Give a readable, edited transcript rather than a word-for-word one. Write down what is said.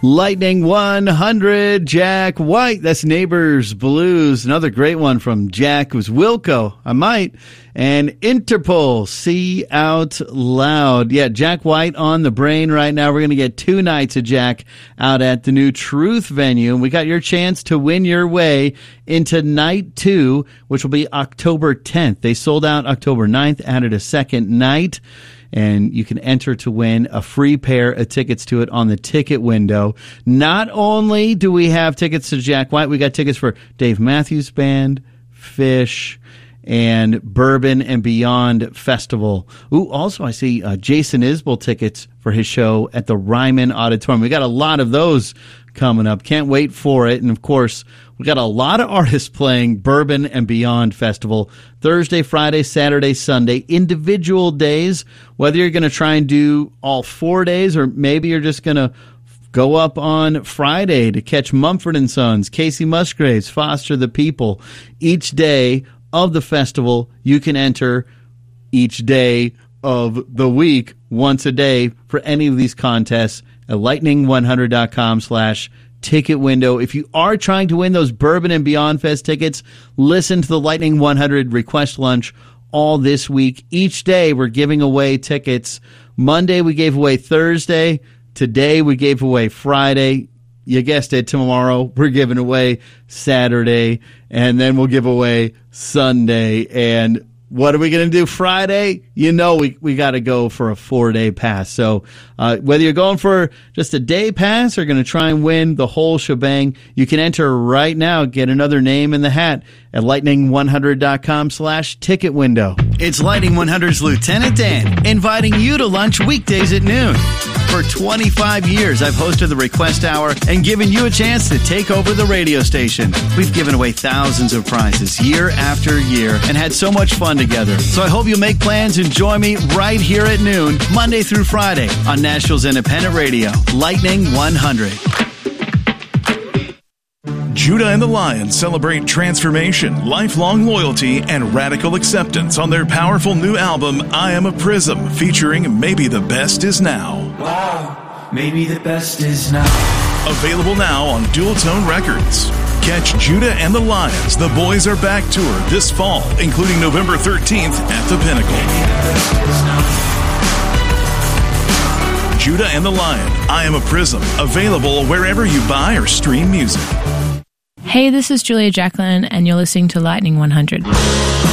Lightning 100, Jack White. That's Neighbors Blues. Another great one from Jack was Wilco, I Might. And Interpol, See Out Loud. Yeah, Jack White on the brain right now. We're going to get 2 nights of Jack out at the new Truth venue. And we got your chance to win your way into night 2, which will be October 10th. They sold out October 9th, added a second night. And you can enter to win a free pair of tickets to it on the ticket window. Not only do we have tickets to Jack White, we got tickets for Dave Matthews Band, Fish, and Bourbon and Beyond Festival. Ooh, also I see Jason Isbell tickets for his show at the Ryman Auditorium. We got a lot of those coming up. Can't wait for it. And, of course, we got a lot of artists playing Bourbon and Beyond Festival Thursday, Friday, Saturday, Sunday, individual days, whether you're going to try and do all 4 days or maybe you're just going to go up on Friday to catch Mumford & Sons, Casey Musgraves, Foster the People. Each day of the festival, you can enter each day of the week once a day for any of these contests at lightning100.com/ticket window. If you are trying to win those Bourbon and Beyond Fest tickets, listen to the Lightning 100 request lunch all this week. Each day we're giving away tickets. Monday we gave away Thursday. Today we gave away Friday. You guessed it, tomorrow we're giving away Saturday, and then we'll give away Sunday. And what are we going to do Friday? You know we got to go for a 4-day pass. So whether you're going for just a day pass or going to try and win the whole shebang, you can enter right now. Get another name in the hat at lightning100.com/ticket window. It's Lightning 100's Lieutenant Dan, inviting you to lunch weekdays at noon. For 25 years, I've hosted the Request Hour and given you a chance to take over the radio station. We've given away thousands of prizes year after year and had so much fun together. So I hope you'll make plans and join me right here at noon, Monday through Friday on Nashville's Independent Radio, Lightning 100. Judah and the Lions celebrate transformation, lifelong loyalty, and radical acceptance on their powerful new album, I Am a Prism, featuring Maybe the Best Is Now. Wow, maybe the best is now. Available now on Dual Tone Records. Catch Judah and the Lions, The Boys Are Back tour this fall, including November 13th at the Pinnacle. Judah and the Lion, I Am a Prism, available wherever you buy or stream music. Hey, this is Julia Jacqueline, and you're listening to Lightning 100.